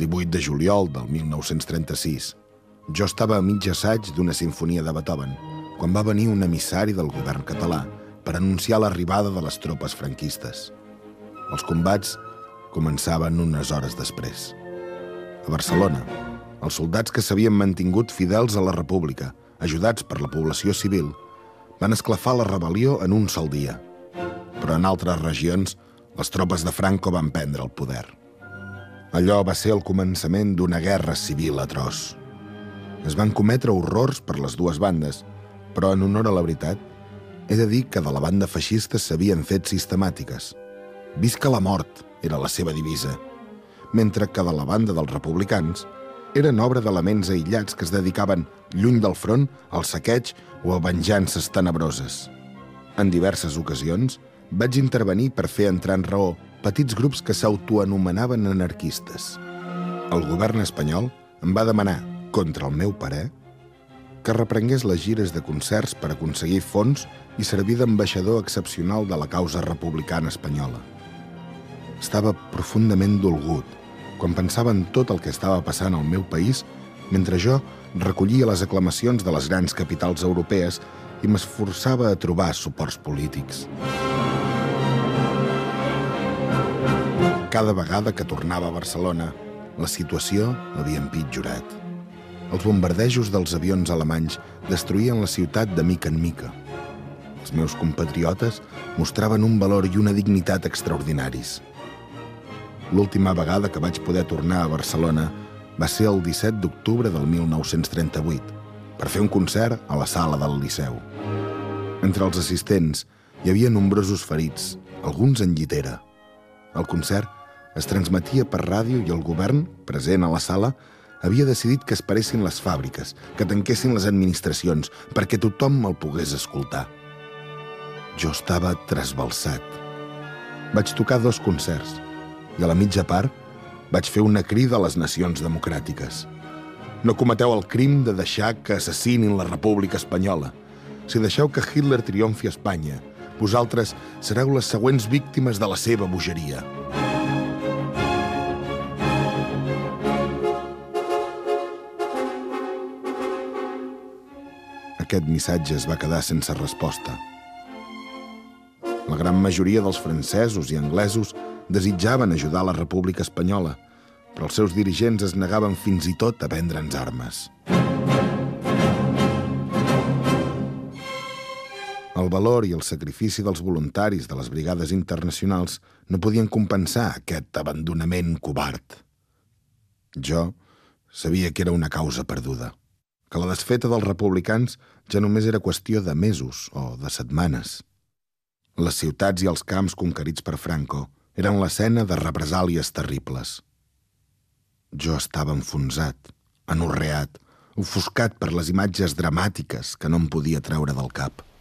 18 de juliol del 1936, jo estava a mig assaig d'una sinfonia de Beethoven, quan va venir un emissari del govern català per anunciar l'arribada de les tropes franquistes. Els combats començaven unes hores després. A Barcelona, els soldats que s'havien mantingut fidels a la República, ajudats per la població civil, van esclafar la rebel·lió en un sol dia. Però en altres regions, les tropes de Franco van prendre el poder. Allò va ser el començament d'una guerra civil atroç. Es van cometre horrors per les dues bandes, però en honor a la veritat, he de dir que de la banda feixista s'havien fet sistemàtiques. Visca la mort era la seva divisa, mentre que de la banda dels republicans eren obra d'elements aïllats que es dedicaven, lluny del front, al saqueig o a venjances tenebroses. En diverses ocasions, vaig intervenir per fer entrar en raó petits grups que s'autoanomenaven anarquistes. El govern espanyol em va demanar, contra el meu parer, que reprengués les gires de concerts per aconseguir fons i servir d'ambaixador excepcional de la causa republicana espanyola. Estava profundament dolgut quan pensava en tot el que estava passant al meu país mentre jo recollia les aclamacions de les grans capitals europees i m'esforçava a trobar suports polítics. Cada vegada que tornava a Barcelona, la situació havia empitjorat. Els bombardejos dels avions alemanys destruïen la ciutat de mica en mica. Els meus compatriotes mostraven un valor i una dignitat extraordinaris. L'última vegada que vaig poder tornar a Barcelona va ser el 17 d'octubre del 1938, per fer un concert a la sala del Liceu. Entre els assistents hi havia nombrosos ferits, alguns en llitera. El concert es transmetia per ràdio i el govern, present a la sala, havia decidit que es paressin les fàbriques, que tanquessin les administracions, perquè tothom el pogués escoltar. Jo estava trasbalsat. Vaig tocar 2 concerts i a la mitja part vaig fer una crida a les nacions democràtiques. No cometeu el crim de deixar que assassinin la República Espanyola. Si deixeu que Hitler triomfi a Espanya, vosaltres sereu les següents víctimes de la seva bogeria. Aquest missatge es va quedar sense resposta. La gran majoria dels francesos i anglesos desitjaven ajudar la República Espanyola, però els seus dirigents es negaven fins i tot a vendre'ns armes. El valor i el sacrifici dels voluntaris de les brigades internacionals no podien compensar aquest abandonament covard. Jo sabia que era una causa perduda, que la desfeta dels republicans ja només era qüestió de mesos o de setmanes. Les ciutats i els camps conquerits per Franco eren l'escena de represàlies terribles. Jo estava enfonsat, anorreat, ofuscat per les imatges dramàtiques que no em podia treure del cap.